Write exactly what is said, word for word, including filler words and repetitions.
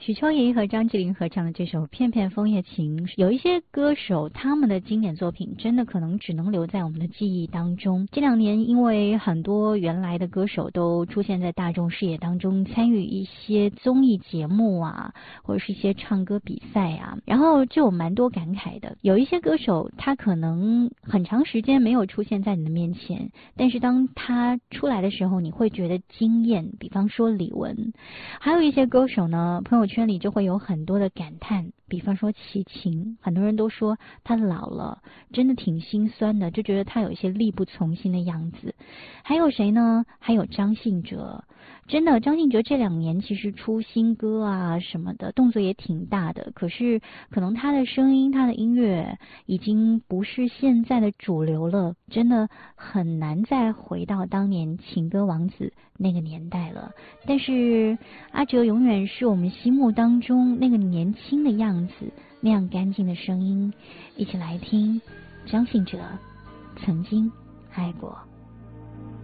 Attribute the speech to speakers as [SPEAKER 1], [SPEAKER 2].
[SPEAKER 1] 许秋怡和张智霖合唱的这首《片片枫叶情》，有一些歌手他们的经典作品真的可能只能留在我们的记忆当中。这两年因为很多原来的歌手都出现在大众视野当中，参与一些综艺节目啊，或者是一些唱歌比赛啊，然后就有蛮多感慨的。有一些歌手他可能很长时间没有出现在你的面前，但是当他出来的时候你会觉得惊艳，比方说李玟。还有一些歌手呢，朋友圈里就会有很多的感叹，比方说齐秦，很多人都说他老了，真的挺心酸的，就觉得他有一些力不从心的样子。还有谁呢？还有张信哲，真的张信哲这两年其实出新歌啊什么的，动作也挺大的，可是可能他的声音他的音乐已经不是现在的主流了，真的很难再回到当年情歌王子那个年代了。但是阿哲永远是我们心目当中那个年轻的样子，那样干净的声音。一起来听张信哲曾经爱过。